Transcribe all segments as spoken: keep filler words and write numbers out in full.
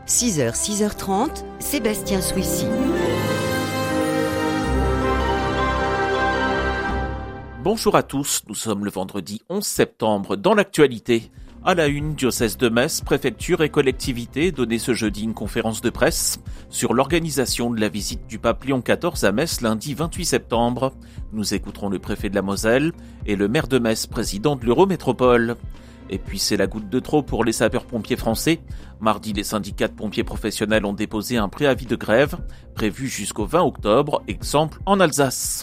six heures, six heures trente, Sébastien Souissy. Bonjour à tous, nous sommes le vendredi onze septembre. Dans l'actualité, à la une, diocèse de Metz, préfecture et collectivité donnaient ce jeudi une conférence de presse sur l'organisation de la visite du pape Léon quatorze à Metz lundi vingt-huit septembre. Nous écouterons le préfet de la Moselle et le maire de Metz, président de l'Eurométropole. Et puis c'est la goutte de trop pour les sapeurs-pompiers français. Mardi, les syndicats de pompiers professionnels ont déposé un préavis de grève prévu jusqu'au vingt octobre, exemple en Alsace.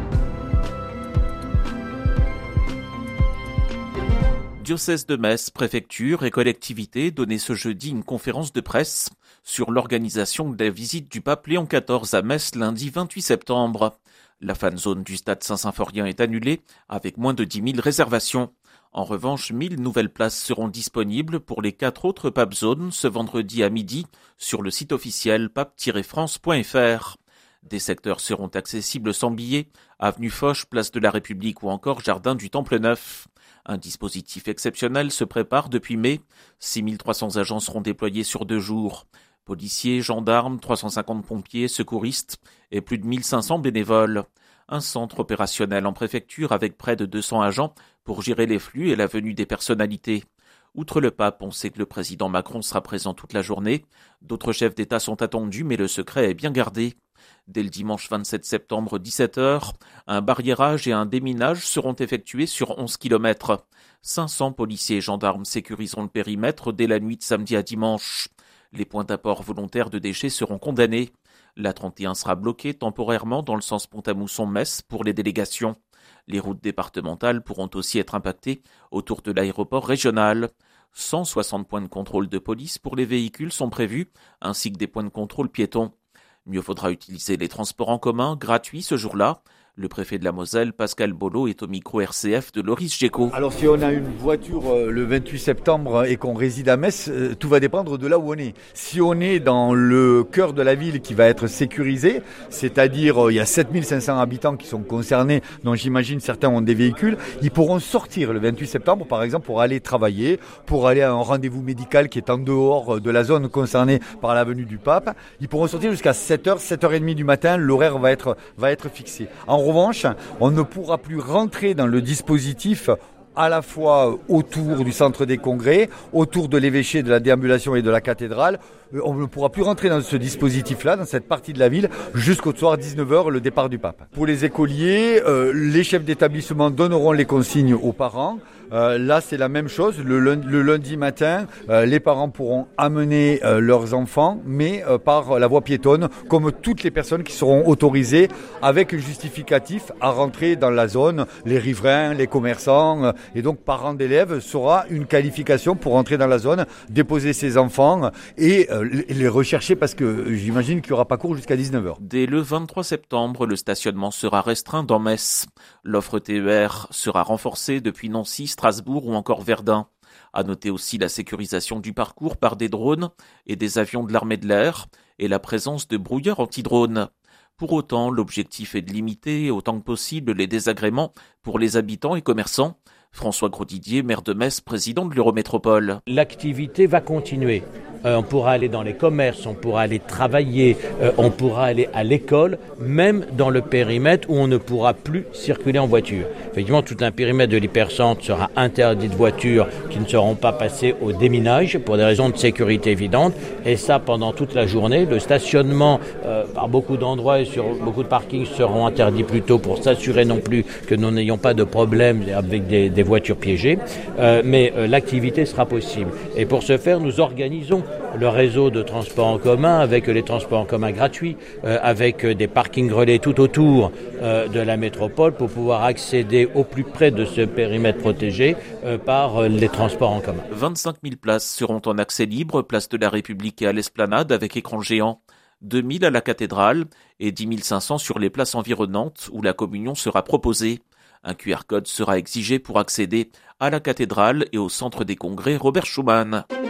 Diocèse de Metz, préfecture et collectivité donnaient ce jeudi une conférence de presse sur l'organisation de la visite du pape Léon quatorze à Metz lundi vingt-huit septembre. La fan zone du stade Saint-Symphorien est annulée avec moins de dix mille réservations. En revanche, mille nouvelles places seront disponibles pour les quatre autres pape zones ce vendredi à midi sur le site officiel pape tiret france point f r. Des secteurs seront accessibles sans billets, avenue Foch, place de la République ou encore jardin du Temple Neuf. Un dispositif exceptionnel se prépare depuis mai. six mille trois cents agents seront déployés sur deux jours. Policiers, gendarmes, trois cent cinquante pompiers, secouristes et plus de mille cinq cents bénévoles. Un centre opérationnel en préfecture avec près de deux cents agents pour gérer les flux et la venue des personnalités. Outre le pape, on sait que le président Macron sera présent toute la journée. D'autres chefs d'État sont attendus, mais le secret est bien gardé. Dès le dimanche vingt-sept septembre, dix-sept heures, un barriérage et un déminage seront effectués sur onze kilomètres. cinq cents policiers et gendarmes sécuriseront le périmètre dès la nuit de samedi à dimanche. Les points d'apport volontaires de déchets seront condamnés. La trente et un sera bloquée temporairement dans le sens Pont-à-Mousson-Metz pour les délégations. Les routes départementales pourront aussi être impactées autour de l'aéroport régional. cent soixante points de contrôle de police pour les véhicules sont prévus, ainsi que des points de contrôle piétons. Mieux faudra utiliser les transports en commun gratuits ce jour-là. Le préfet de la Moselle, Pascal Bolo, est au micro R C F de Loris Géco. Alors si on a une voiture euh, le vingt-huit septembre et qu'on réside à Metz, euh, tout va dépendre de là où on est. Si on est dans le cœur de la ville qui va être sécurisé, c'est-à-dire euh, il y a sept mille cinq cents habitants qui sont concernés, dont j'imagine certains ont des véhicules, ils pourront sortir le vingt-huit septembre par exemple pour aller travailler, pour aller à un rendez-vous médical qui est en dehors de la zone concernée par la venue du pape. Ils pourront sortir jusqu'à sept heures, sept heures trente du matin, l'horaire va être, va être fixé. En En revanche, on ne pourra plus rentrer dans le dispositif à la fois autour du centre des congrès, autour de l'évêché, de la déambulation et de la cathédrale. On ne pourra plus rentrer dans ce dispositif-là, dans cette partie de la ville, jusqu'au soir dix-neuf heures, le départ du pape. Pour les écoliers, euh, les chefs d'établissement donneront les consignes aux parents. Euh, là, c'est la même chose. Le lundi, le lundi matin, euh, les parents pourront amener euh, leurs enfants, mais euh, par la voie piétonne, comme toutes les personnes qui seront autorisées, avec un justificatif à rentrer dans la zone, les riverains, les commerçants. Euh, et donc, parents d'élèves sera une qualification pour rentrer dans la zone, déposer ses enfants et euh, les rechercher parce que j'imagine qu'il n'y aura pas cours jusqu'à dix-neuf heures. Dès le vingt-trois septembre, le stationnement sera restreint dans Metz. L'offre T E R sera renforcée depuis Nancy, Strasbourg ou encore Verdun. À noter aussi la sécurisation du parcours par des drones et des avions de l'armée de l'air et la présence de brouilleurs anti-drones. Pour autant, l'objectif est de limiter autant que possible les désagréments pour les habitants et commerçants. François Grosdidier, maire de Metz, président de l'Eurométropole. L'activité va continuer. Euh, on pourra aller dans les commerces, on pourra aller travailler, euh, on pourra aller à l'école, même dans le périmètre où on ne pourra plus circuler en voiture. Effectivement, tout un périmètre de l'hypercentre sera interdit de voitures qui ne seront pas passées au déminage pour des raisons de sécurité évidentes. Et ça, pendant toute la journée. Le stationnement, euh, par beaucoup d'endroits et sur beaucoup de parkings seront interdits plus tôt pour s'assurer non plus que nous n'ayons pas de problème avec des, des voitures piégées. Euh, mais euh, l'activité sera possible. Et pour ce faire, nous organisons le réseau de transports en commun avec les transports en commun gratuits, euh, avec des parkings relais tout autour euh, de la métropole pour pouvoir accéder au plus près de ce périmètre protégé euh, par euh, les transports en commun. vingt-cinq mille places seront en accès libre, place de la République et à l'Esplanade avec écran géant. deux mille à la cathédrale et dix mille cinq cents sur les places environnantes où la communion sera proposée. Un Q R code sera exigé pour accéder à la cathédrale et au centre des congrès Robert Schuman.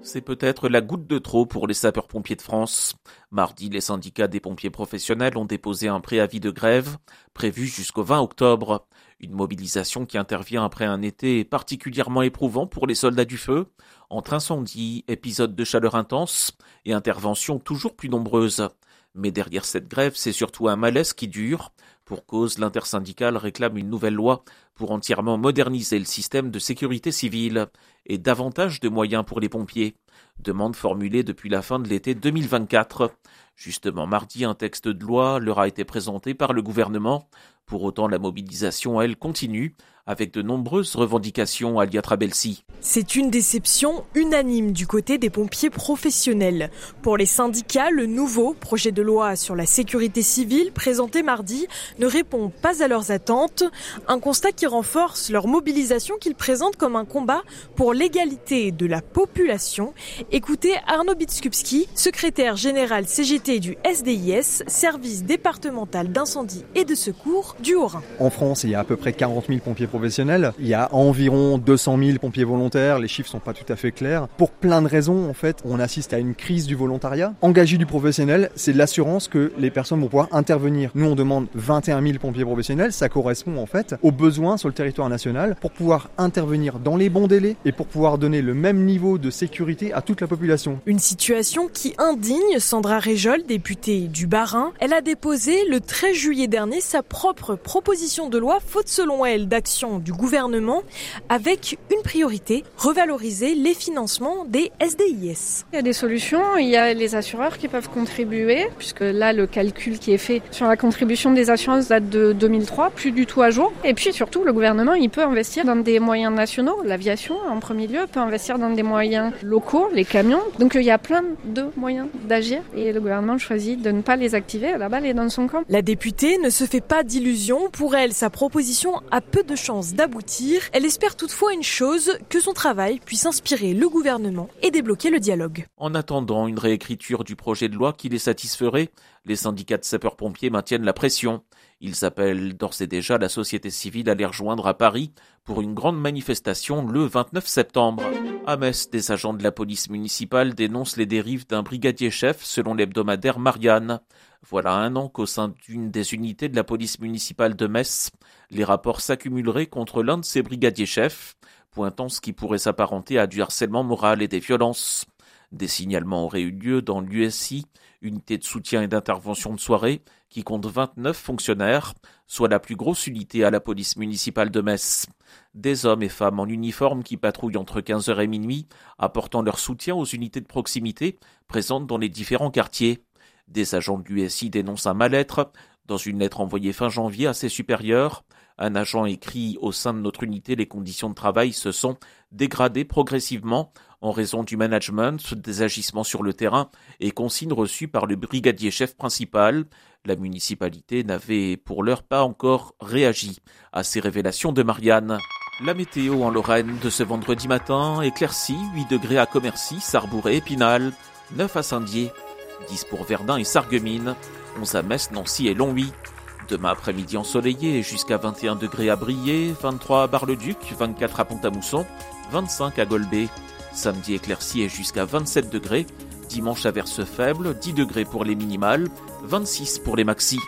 C'est peut-être la goutte de trop pour les sapeurs-pompiers de France. Mardi, les syndicats des pompiers professionnels ont déposé un préavis de grève prévu jusqu'au vingt octobre. Une mobilisation qui intervient après un été particulièrement éprouvant pour les soldats du feu, entre incendies, épisodes de chaleur intense et interventions toujours plus nombreuses. Mais derrière cette grève, c'est surtout un malaise qui dure. Pour cause, l'intersyndicale réclame une nouvelle loi pour entièrement moderniser le système de sécurité civile et davantage de moyens pour les pompiers. Demande formulée depuis la fin de l'été deux mille vingt-quatre. Justement, mardi, un texte de loi leur a été présenté par le gouvernement. Pour autant, la mobilisation, elle, continue, avec de nombreuses revendications à Alia Trabelsi. C'est une déception unanime du côté des pompiers professionnels. Pour les syndicats, le nouveau projet de loi sur la sécurité civile présenté mardi ne répond pas à leurs attentes. Un constat qui renforce leur mobilisation qu'ils présentent comme un combat pour l'égalité de la population. Écoutez Arnaud Bitskupski, secrétaire général C G T du S D I S, service départemental d'incendie et de secours du Haut-Rhin. En France, il y a à peu près quarante mille pompiers professionnels. Il y a environ deux cent mille pompiers volontaires. Les chiffres sont pas tout à fait clairs. Pour plein de raisons, en fait, on assiste à une crise du volontariat. Engager du professionnel, c'est l'assurance que les personnes vont pouvoir intervenir. Nous, on demande vingt et un mille pompiers professionnels. Ça correspond, en fait, aux besoins sur le territoire national pour pouvoir intervenir dans les bons délais et pour pouvoir donner le même niveau de sécurité à toute la population. Une situation qui indigne Sandra Réjol, députée du Bas-Rhin. Elle a déposé le treize juillet dernier sa propre proposition de loi, faute selon elle d'action du gouvernement, avec une priorité, revaloriser les financements des S D I S. Il y a des solutions, il y a les assureurs qui peuvent contribuer, puisque là le calcul qui est fait sur la contribution des assurances date de deux mille trois, plus du tout à jour. Et puis surtout, le gouvernement il peut investir dans des moyens nationaux, l'aviation en premier lieu, peut investir dans des moyens locaux, les camions. Donc il y a plein de moyens d'agir et le gouvernement choisit de ne pas les activer, la balle est dans son camp. La députée ne se fait pas d'illusions, pour elle sa proposition a peu de chances d'aboutir. Elle espère toutefois une chose, que son travail puisse inspirer le gouvernement et débloquer le dialogue. En attendant une réécriture du projet de loi qui les satisferait, les syndicats de sapeurs-pompiers maintiennent la pression. Ils appellent d'ores et déjà la société civile à les rejoindre à Paris pour une grande manifestation le vingt-neuf septembre. À Metz, des agents de la police municipale dénoncent les dérives d'un brigadier-chef selon l'hebdomadaire Marianne. Voilà un an qu'au sein d'une des unités de la police municipale de Metz, les rapports s'accumuleraient contre l'un de ses brigadiers-chefs, pointant ce qui pourrait s'apparenter à du harcèlement moral et des violences. Des signalements auraient eu lieu dans l'U S I, unité de soutien et d'intervention de soirée, qui compte vingt-neuf fonctionnaires, soit la plus grosse unité à la police municipale de Metz. Des hommes et femmes en uniforme qui patrouillent entre quinze heures et minuit, apportant leur soutien aux unités de proximité présentes dans les différents quartiers. Des agents de l'U S I dénoncent un mal-être. Dans une lettre envoyée fin janvier à ses supérieurs, un agent écrit « Au sein de notre unité, les conditions de travail se sont dégradées progressivement en raison du management, des agissements sur le terrain et consignes reçues par le brigadier-chef principal. La municipalité n'avait pour l'heure pas encore réagi à ces révélations de Marianne. » La météo en Lorraine de ce vendredi matin, éclaircie, huit degrés à Commercy, Sarrebourg et Épinal, neuf à Saint-Dié, dix pour Verdun et Sarreguemines, onze à Metz, Nancy et Longwy. Demain après-midi ensoleillé jusqu'à vingt et un degrés à Briey, vingt-trois à Bar-le-Duc, vingt-quatre à Pont-à-Mousson, vingt-cinq à Golbet. Samedi éclairci et jusqu'à vingt-sept degrés. Dimanche averse faible, dix degrés pour les minimales, vingt-six pour les maxis.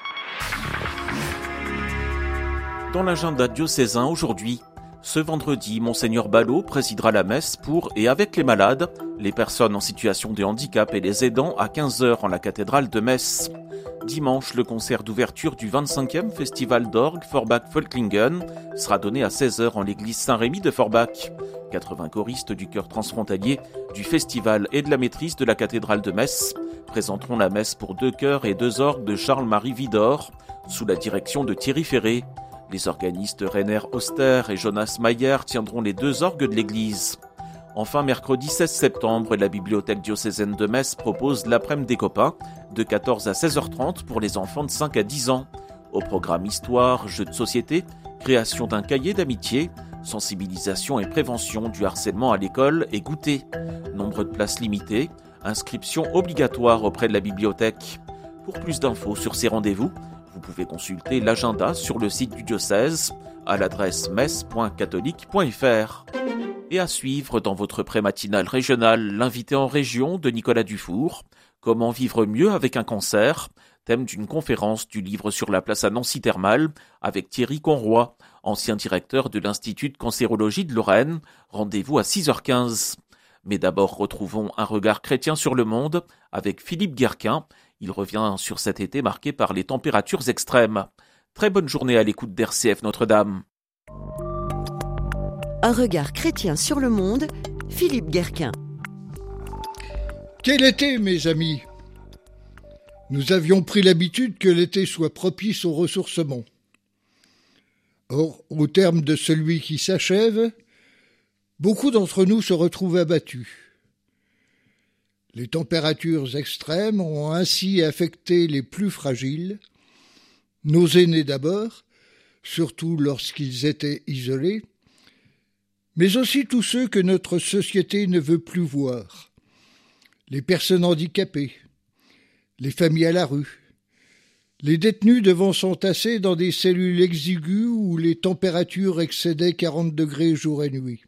Dans l'agenda diocésain aujourd'hui, ce vendredi, Monseigneur Ballot présidera la messe pour et avec les malades, les personnes en situation de handicap et les aidants à quinze heures en la cathédrale de Metz. Dimanche, le concert d'ouverture du vingt-cinquième festival d'orgue Forbach-Völklingen sera donné à seize heures en l'église Saint-Rémy de Forbach. quatre-vingts choristes du chœur transfrontalier du festival et de la maîtrise de la cathédrale de Metz présenteront la messe pour deux chœurs et deux orgues de Charles-Marie Widor sous la direction de Thierry Ferré. Les organistes Rainer Oster et Jonas Mayer tiendront les deux orgues de l'église. Enfin, mercredi seize septembre, la bibliothèque diocésaine de Metz propose l'après-midi des copains de quatorze à seize heures trente pour les enfants de cinq à dix ans. Au programme histoire, jeux de société, création d'un cahier d'amitié, sensibilisation et prévention du harcèlement à l'école et goûter. Nombre de places limitées, inscription obligatoire auprès de la bibliothèque. Pour plus d'infos sur ces rendez-vous, vous pouvez consulter l'agenda sur le site du diocèse à l'adresse messe point catholique point f r. Et à suivre dans votre pré-matinale régionale, l'invité en région de Nicolas Dufour. Comment vivre mieux avec un cancer? Thème d'une conférence du livre sur la place à Nancy Thermale avec Thierry Conroy, ancien directeur de l'Institut de cancérologie de Lorraine. Rendez-vous à six heures quinze. Mais d'abord, retrouvons un regard chrétien sur le monde avec Philippe Guerquin. Il revient sur cet été marqué par les températures extrêmes. Très bonne journée à l'écoute d'R C F Notre-Dame. Un regard chrétien sur le monde, Philippe Guerquin. Quel été, mes amis! Nous avions pris l'habitude que l'été soit propice au ressourcement. Or, au terme de celui qui s'achève, beaucoup d'entre nous se retrouvent abattus. Les températures extrêmes ont ainsi affecté les plus fragiles, nos aînés d'abord, surtout lorsqu'ils étaient isolés, mais aussi tous ceux que notre société ne veut plus voir, les personnes handicapées, les familles à la rue, les détenus devant s'entasser dans des cellules exiguës où les températures excédaient quarante degrés jour et nuit.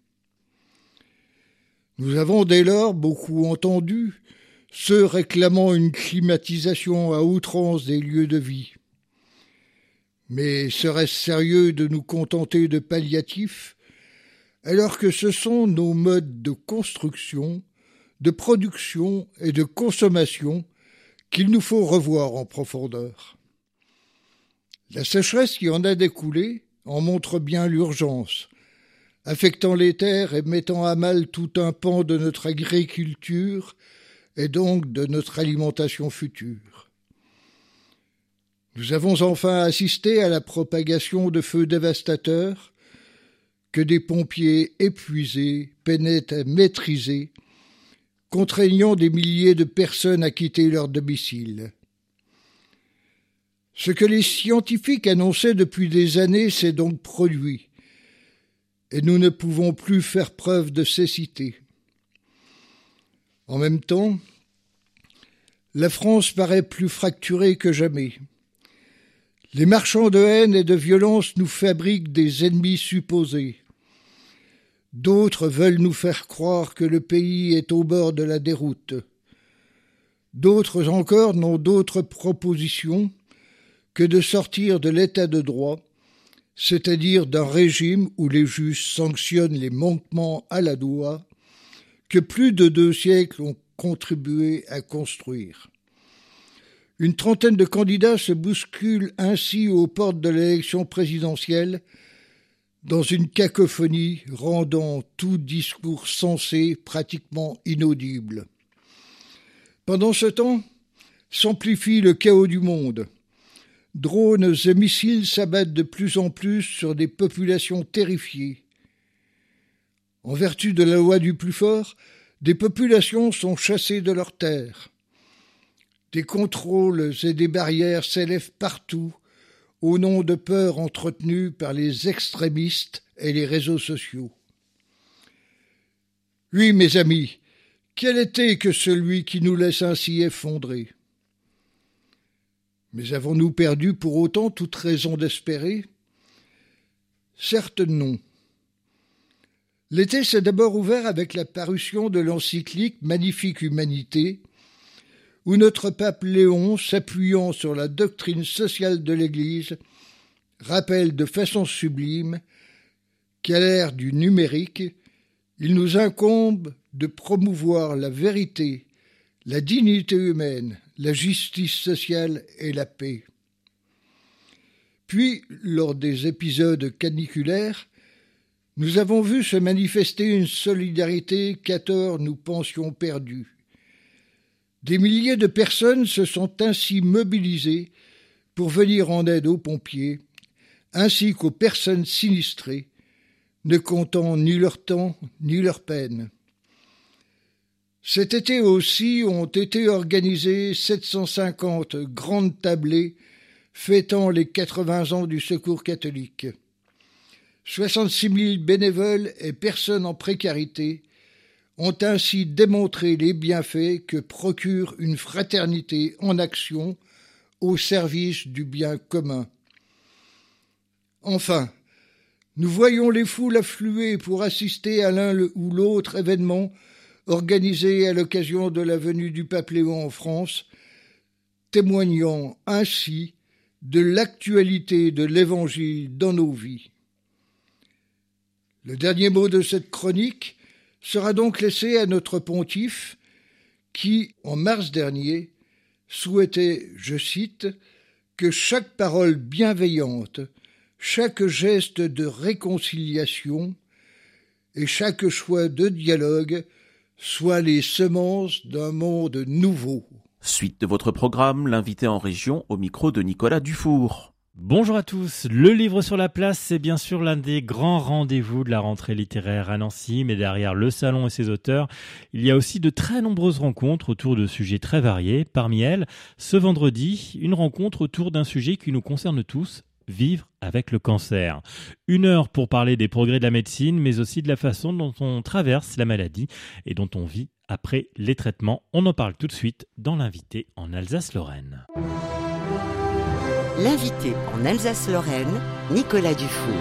Nous avons dès lors beaucoup entendu ceux réclamant une climatisation à outrance des lieux de vie. Mais serait-ce sérieux de nous contenter de palliatifs alors que ce sont nos modes de construction, de production et de consommation qu'il nous faut revoir en profondeur? La sécheresse qui en a découlé en montre bien l'urgence, affectant les terres et mettant à mal tout un pan de notre agriculture et donc de notre alimentation future. Nous avons enfin assisté à la propagation de feux dévastateurs que des pompiers épuisés peinaient à maîtriser, contraignant des milliers de personnes à quitter leur domicile. Ce que les scientifiques annonçaient depuis des années s'est donc produit, et nous ne pouvons plus faire preuve de cécité. En même temps, la France paraît plus fracturée que jamais. Les marchands de haine et de violence nous fabriquent des ennemis supposés. D'autres veulent nous faire croire que le pays est au bord de la déroute. D'autres encore n'ont d'autre proposition que de sortir de l'état de droit, c'est-à-dire d'un régime où les juges sanctionnent les manquements à la loi que plus de deux siècles ont contribué à construire. Une trentaine de candidats se bousculent ainsi aux portes de l'élection présidentielle dans une cacophonie rendant tout discours sensé pratiquement inaudible. Pendant ce temps, s'amplifie le chaos du monde. Drones et missiles s'abattent de plus en plus sur des populations terrifiées. En vertu de la loi du plus fort, des populations sont chassées de leurs terres. Des contrôles et des barrières s'élèvent partout au nom de peurs entretenues par les extrémistes et les réseaux sociaux. Oui, mes amis, quel été que celui qui nous laisse ainsi effondrer? Mais avons-nous perdu pour autant toute raison d'espérer? Certes non. L'été s'est d'abord ouvert avec la parution de l'encyclique Magnifique Humanité, où notre pape Léon, s'appuyant sur la doctrine sociale de l'Église, rappelle de façon sublime qu'à l'ère du numérique, il nous incombe de promouvoir la vérité, la dignité humaine, la justice sociale et la paix. Puis, lors des épisodes caniculaires, nous avons vu se manifester une solidarité qu'à tort nous pensions perdue. Des milliers de personnes se sont ainsi mobilisées pour venir en aide aux pompiers, ainsi qu'aux personnes sinistrées, ne comptant ni leur temps ni leur peine. Cet été aussi ont été organisées sept cent cinquante grandes tablées fêtant les quatre-vingts ans du Secours catholique. soixante-six mille bénévoles et personnes en précarité ont ainsi démontré les bienfaits que procure une fraternité en action au service du bien commun. Enfin, Nous voyons les foules affluer pour assister à l'un ou l'autre événement organisé à l'occasion de la venue du pape Léon en France, témoignant ainsi de l'actualité de l'Évangile dans nos vies. Le dernier mot de cette chronique sera donc laissé à notre pontife qui, en mars dernier, souhaitait, je cite, que chaque parole bienveillante, chaque geste de réconciliation et chaque choix de dialogue soient les semences d'un monde nouveau. Suite de votre programme, l'invité en région au micro de Nicolas Dufour. Bonjour à tous, le livre sur la place, c'est bien sûr l'un des grands rendez-vous de la rentrée littéraire à Nancy, mais derrière le salon et ses auteurs, il y a aussi de très nombreuses rencontres autour de sujets très variés. Parmi elles, ce vendredi, une rencontre autour d'un sujet qui nous concerne tous, vivre avec le cancer. Une heure pour parler des progrès de la médecine, mais aussi de la façon dont on traverse la maladie et dont on vit après les traitements. On en parle tout de suite dans l'invité en Alsace-Lorraine. L'invité en Alsace-Lorraine, Nicolas Dufour.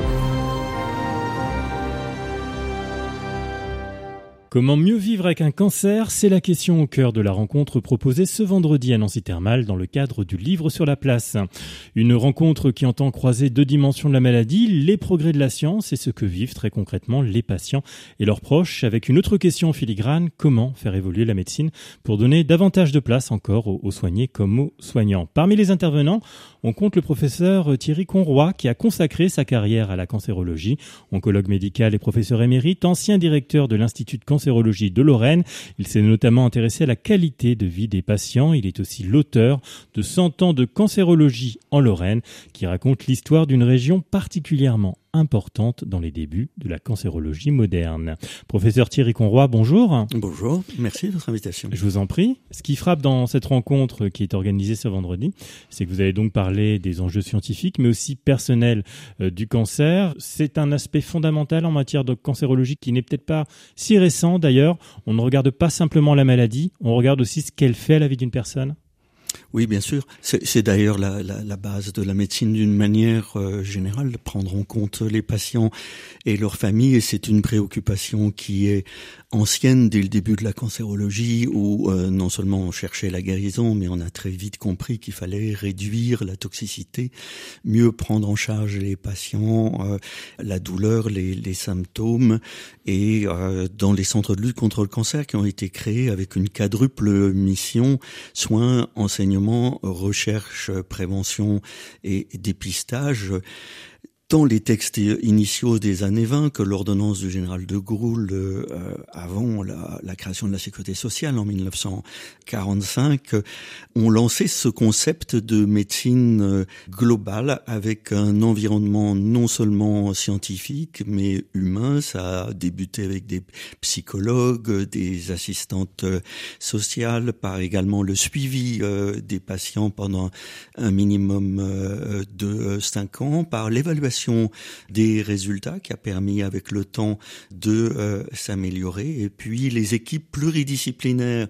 Comment mieux vivre avec un cancer ? C'est la question au cœur de la rencontre proposée ce vendredi à Nancy Thermal dans le cadre du livre sur la place. Une rencontre qui entend croiser deux dimensions de la maladie, les progrès de la science et ce que vivent très concrètement les patients et leurs proches, avec une autre question en filigrane, comment faire évoluer la médecine pour donner davantage de place encore aux soignés comme aux soignants. Parmi les intervenants, on compte le professeur Thierry Conroy qui a consacré sa carrière à la cancérologie, oncologue médical et professeur émérite, ancien directeur de l'Institut de cancérologie de Lorraine. Il s'est notamment intéressé à la qualité de vie des patients. Il est aussi l'auteur de cent ans de cancérologie en Lorraine qui raconte l'histoire d'une région particulièrement importante dans les débuts de la cancérologie moderne. Professeur Thierry Conroy, bonjour. Bonjour, merci de votre invitation. Je vous en prie. Ce qui frappe dans cette rencontre qui est organisée ce vendredi, c'est que vous allez donc parler des enjeux scientifiques, mais aussi personnels euh, du cancer. C'est un aspect fondamental en matière de cancérologie qui n'est peut-être pas si récent d'ailleurs. On ne regarde pas simplement la maladie, on regarde aussi ce qu'elle fait à la vie d'une personne. Oui, bien sûr. C'est, c'est d'ailleurs la, la, la base de la médecine d'une manière euh, générale, de prendre en compte les patients et leurs familles. Et c'est une préoccupation qui est ancienne dès le début de la cancérologie, où euh, non seulement on cherchait la guérison, mais on a très vite compris qu'il fallait réduire la toxicité, mieux prendre en charge les patients, euh, la douleur, les, les symptômes. Et euh, dans les centres de lutte contre le cancer qui ont été créés avec une quadruple mission, soins, enseignement, recherche, prévention et dépistage, tant les textes initiaux des années vingt que l'ordonnance du général de Gaulle euh, avant la, la création de la sécurité sociale en mille neuf cent quarante-cinq ont lancé ce concept de médecine globale avec un environnement non seulement scientifique mais humain. Ça a débuté avec des psychologues, des assistantes sociales, par également le suivi euh, des patients pendant un minimum euh, de cinq ans, par l'évaluation des résultats qui a permis avec le temps de euh, s'améliorer. Et puis les équipes pluridisciplinaires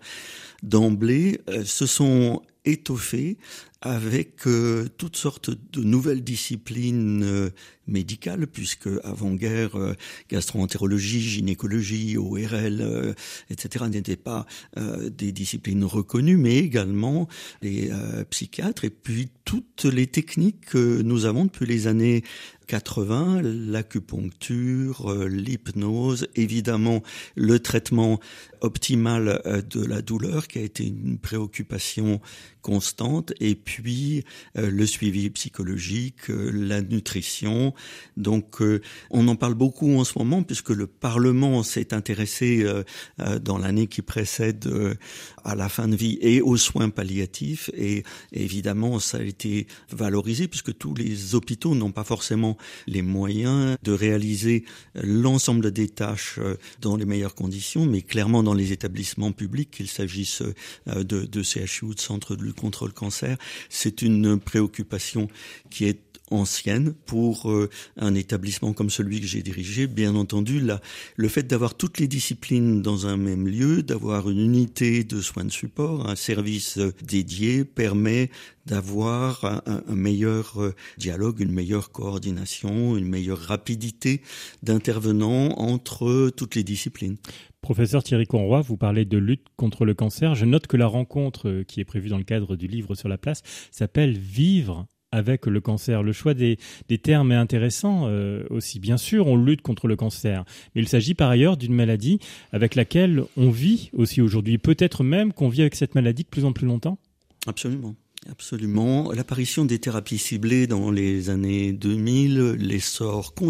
d'emblée euh, se sont étoffées avec euh, toutes sortes de nouvelles disciplines euh, médicales, puisque avant-guerre, euh, gastro-entérologie, gynécologie, O R L, euh, et cetera n'étaient pas euh, des disciplines reconnues, mais également les euh, psychiatres, et puis toutes les techniques que nous avons depuis les années quatre-vingts, l'acupuncture, euh, l'hypnose, évidemment le traitement optimal euh, de la douleur qui a été une préoccupation constante, et puis euh, le suivi psychologique, euh, la nutrition. Donc euh, on en parle beaucoup en ce moment puisque le Parlement s'est intéressé euh, euh, dans l'année qui précède euh, à la fin de vie et aux soins palliatifs, et, et évidemment ça a été valorisé puisque tous les hôpitaux n'ont pas forcément les moyens de réaliser l'ensemble des tâches euh, dans les meilleures conditions, mais clairement dans les établissements publics, qu'il s'agisse euh, de, de C H U ou de centres de lutte contre le cancer, c'est une préoccupation qui est ancienne pour euh, un établissement comme celui que j'ai dirigé. Bien entendu, là, le fait d'avoir toutes les disciplines dans un même lieu, d'avoir une unité de soins de support, un service euh, dédié, permet d'avoir un, un meilleur euh, dialogue, une meilleure coordination. coopération, une meilleure rapidité d'intervenants entre toutes les disciplines. Professeur Thierry Conroy, vous parlez de lutte contre le cancer. Je note que la rencontre qui est prévue dans le cadre du livre sur la place s'appelle « Vivre avec le cancer ». Le choix des, des termes est intéressant euh, aussi. Bien sûr, on lutte contre le cancer, mais il s'agit par ailleurs d'une maladie avec laquelle on vit aussi aujourd'hui. Peut-être même qu'on vit avec cette maladie de plus en plus longtemps ? Absolument. Absolument. L'apparition des thérapies ciblées dans les années deux mille, l'essor